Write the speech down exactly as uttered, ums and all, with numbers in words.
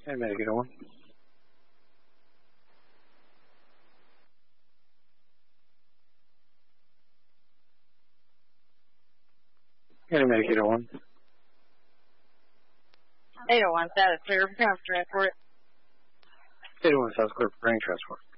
And Medicaid one. And Medicaid one. eight oh one, that is clear for transport. eight oh one South clear for grain transport.